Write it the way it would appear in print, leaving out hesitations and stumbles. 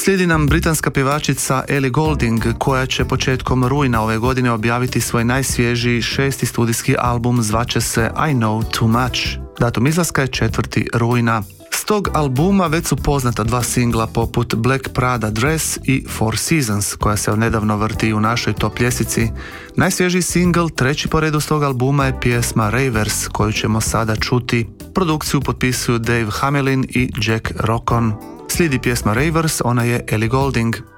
Slijedi nam britanska pjevačica Ellie Goulding, koja će početkom rujna ove godine objaviti svoj najsvježiji 6. studijski album, zvaće se I Know Too Much. Datum izlaska je 4. rujna. S tog albuma već su poznata 2 singla poput Black Prada Dress i Four Seasons, koja se odnedavno vrti u našoj top ljestvici. Najsvježiji singl, 3. po redu s tog albuma, je pjesma Ravers, koju ćemo sada čuti. Produkciju potpisuju Dave Hamelin i Jack Rockon. Slijedi pjesma Ravers, ona je Ellie Goulding.